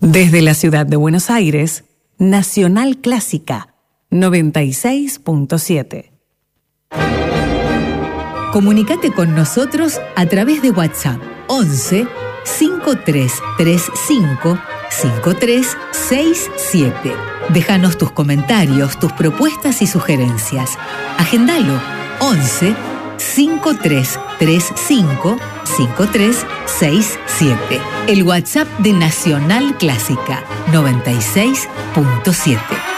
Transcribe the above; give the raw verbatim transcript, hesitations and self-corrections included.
Desde la ciudad de Buenos Aires, Nacional Clásica noventa y seis punto siete. Comunicate con nosotros a través de WhatsApp once cinco tres tres cinco cinco tres seis siete. Déjanos tus comentarios, tus propuestas y sugerencias. Agendalo once cinco tres tres cinco cinco tres seis siete. El WhatsApp de Nacional Clásica noventa y seis punto siete.